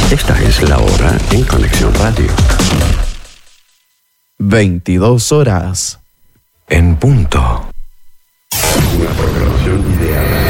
Esta es la hora en Conexión Radio. 22 horas. En punto. Una programación ideal